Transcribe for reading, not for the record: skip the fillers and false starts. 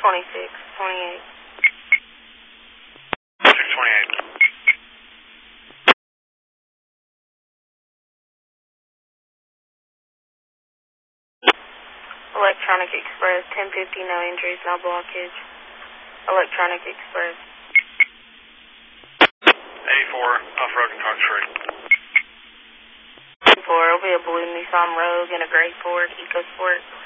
2628. 628. Electronic Express, 1050, no injuries, no blockage. Electronic Express. 84, off-road and Cox Free. 4, it'll be a blue Nissan Rogue and a gray Ford EcoSport.